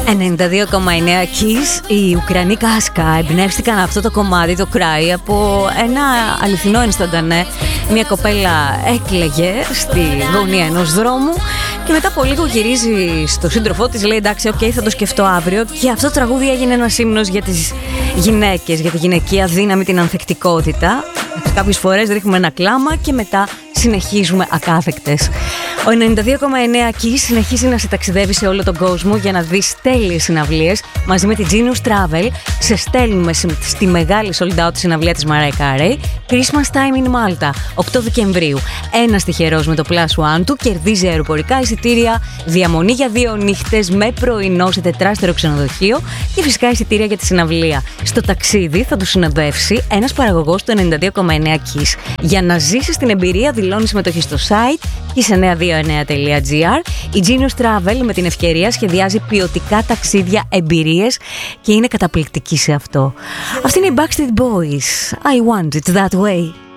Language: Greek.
92,9 Kiss. Οι Ουκρανοί Κάσκα εμπνεύστηκαν αυτό το κομμάτι, το Cry, από ένα αληθινό инстαντανέ. Μια κοπέλα έκλαιγε στη γωνία ενός δρόμου και μετά από λίγο γυρίζει στο σύντροφό της, λέει εντάξει, οκ, θα το σκεφτώ αύριο. Και αυτό το τραγούδι έγινε ένας ύμνος για τις γυναίκες, για τη γυναικεία δύναμη, την ανθεκτικότητα. Κάποιες φορές ρίχνουμε ένα κλάμα και μετά συνεχίζουμε ακάθεκτες. Ο 92,9 Kiss συνεχίζει να σε ταξιδεύει σε όλο τον κόσμο για να δεις τέλειες συναυλίες. Μαζί με την Genius Travel σε στέλνουμε στη μεγάλη sold out συναυλία της Mariah Carey, Christmas Time in Malta, 8 Δεκεμβρίου. Ένας τυχερός με το Plus One του κερδίζει αεροπορικά εισιτήρια, διαμονή για 2 νύχτες με πρωινό σε τετράστερο ξενοδοχείο και φυσικά εισιτήρια για τη συναυλία. Στο ταξίδι θα του συνοδεύσει ένας παραγωγός του 92,9 Kiss. Για να ζήσεις την εμπειρία, δηλώνει συμμετοχή στο site kiss929.gr. Η Genius Travel με την ευκαιρία σχεδιάζει ποιοτικά ταξίδια, εμπειρίες και είναι καταπληκτική σε αυτό. Αυτή είναι η Backstreet Boys. I want it that way.